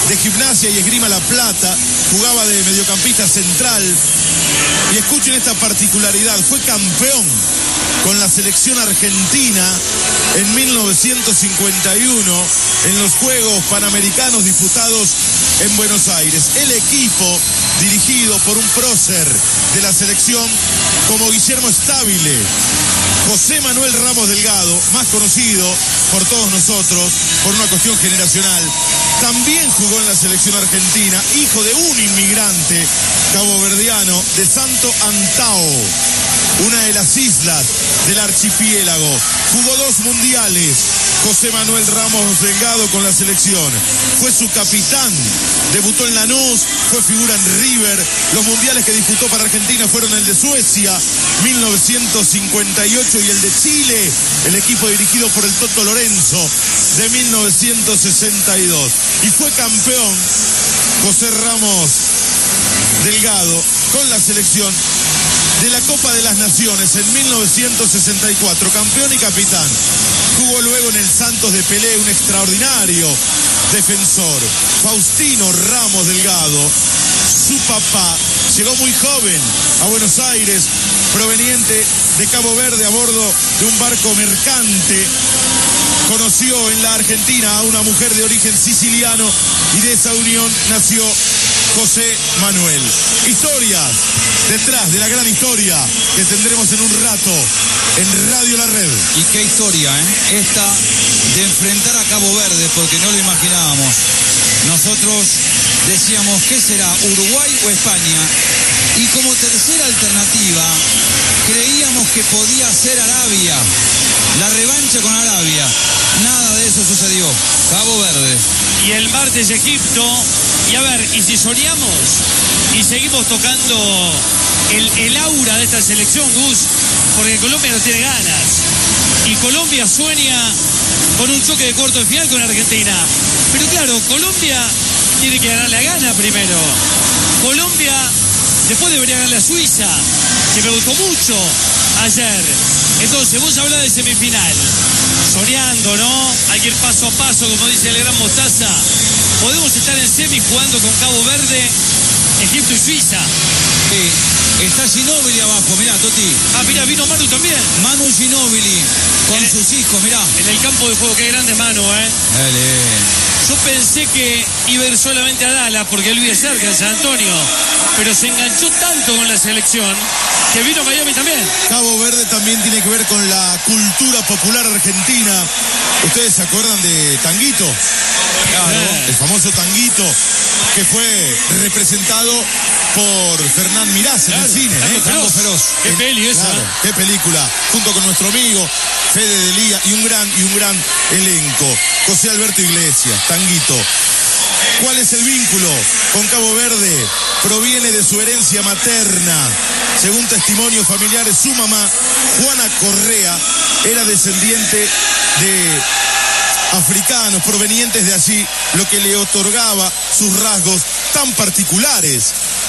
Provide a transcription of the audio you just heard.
de Gimnasia y Esgrima La Plata, jugaba de mediocampista central. Y escuchen esta particularidad, fue campeón con la selección argentina en 1951 en los Juegos Panamericanos disputados en Buenos Aires. El equipo dirigido por un prócer de la selección como Guillermo Stabile, José Manuel Ramos Delgado, más conocido por todos nosotros por una cuestión generacional, también jugó en la selección argentina, hijo de un inmigrante caboverdiano de Santo Antão, una de las islas del archipiélago. Jugó 2 mundiales, José Manuel Ramos Delgado con la selección. Fue su capitán, debutó en Lanús, fue figura en River. Los mundiales que disputó para Argentina fueron el de Suecia, 1958, y el de Chile, el equipo dirigido por el Toto Lorenzo, de 1962. Y fue campeón José Ramos Delgado con la selección de la Copa de las Naciones en 1964, campeón y capitán. Jugó luego en el Santos de Pelé, un extraordinario defensor. Faustino Ramos Delgado, su papá, llegó muy joven a Buenos Aires, proveniente de Cabo Verde a bordo de un barco mercante. Conoció en la Argentina a una mujer de origen siciliano y de esa unión nació José Manuel. Historias detrás de la gran historia que tendremos en un rato en Radio La Red. Y qué historia, esta de enfrentar a Cabo Verde, porque no lo imaginábamos. Nosotros decíamos, ¿qué será? ¿Uruguay o España? Y como tercera alternativa, creíamos que podía ser Arabia. La revancha con Arabia. Nada de eso sucedió. Cabo Verde. Y el martes Egipto. Y a ver, y si soñamos y seguimos tocando el aura de esta selección, Gus, porque Colombia no tiene ganas. Y Colombia sueña con un choque de cuarto de final con Argentina. Pero claro, Colombia tiene que ganarle a Ghana primero. Colombia después debería ganarle a Suiza, que me gustó mucho ayer. Entonces, vos hablás de semifinal, soñando, ¿no? Hay que ir paso a paso, como dice el gran Mostaza. Podemos estar en semi jugando con Cabo Verde, Egipto y Suiza. Sí, está Ginóbili abajo, mirá, Toti. Ah, mirá, vino Manu también. Manu Ginóbili, con sus hijos, mirá. En el campo de juego, qué grande Manu, Dale. Yo pensé que iba a ir solamente a Dallas, porque él vive cerca de San Antonio, pero se enganchó tanto con la selección que vino a Miami también. Cabo Verde también tiene que ver con la cultura popular argentina. ¿Ustedes se acuerdan de Tanguito? Claro, el famoso Tanguito, que fue representado por Fernán Mirás en el cine. Tango Feroz. Qué peli esa. Claro, qué película. Junto con nuestro amigo Fede Delía y un gran elenco. José Alberto Iglesias, Tanguito. ¿Cuál es el vínculo con Cabo Verde? Proviene de su herencia materna. Según testimonios familiares, su mamá, Juana Correa, era descendiente de africanos provenientes de allí, lo que le otorgaba sus rasgos tan particulares